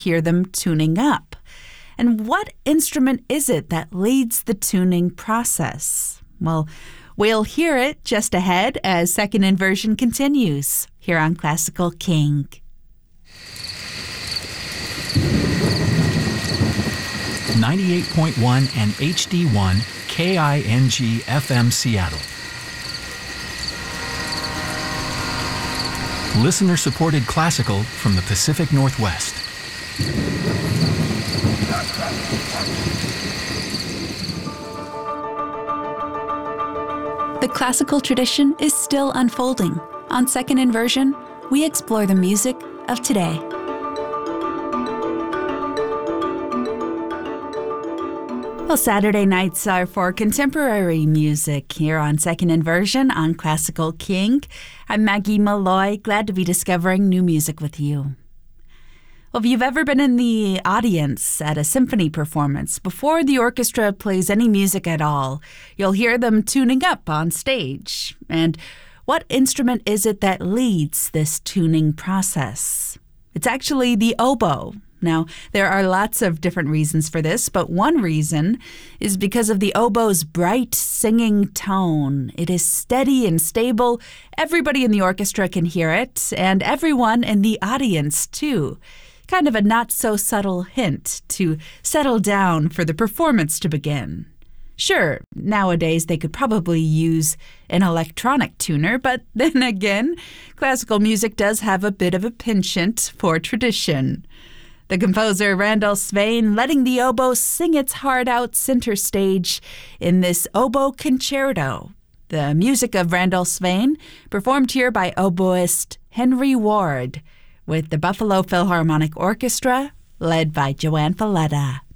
hear them tuning up. And what instrument is it that leads the tuning process? Well, we'll hear it just ahead as Second Inversion continues here on Classical King. .1 and HD1 KING FM Seattle. Listener-supported classical from the Pacific Northwest. The classical tradition is still unfolding. On Second Inversion, we explore the music of today. Well, Saturday nights are for contemporary music here on Second Inversion on Classical King. I'm Maggie Malloy, glad to be discovering new music with you. Well, if you've ever been in the audience at a symphony performance, before the orchestra plays any music at all, you'll hear them tuning up on stage. And what instrument is it that leads this tuning process? It's actually the oboe. Now, there are lots of different reasons for this, but one reason is because of the oboe's bright singing tone. It is steady and stable. Everybody in the orchestra can hear it, and everyone in the audience, too. Kind of a not-so-subtle hint to settle down for the performance to begin. Sure, nowadays they could probably use an electronic tuner, but then again, classical music does have a bit of a penchant for tradition. The composer Randall Swain letting the oboe sing its heart out center stage in this oboe concerto. The music of Randall Swain performed here by oboist Henry Ward with the Buffalo Philharmonic Orchestra led by Joanne Falletta.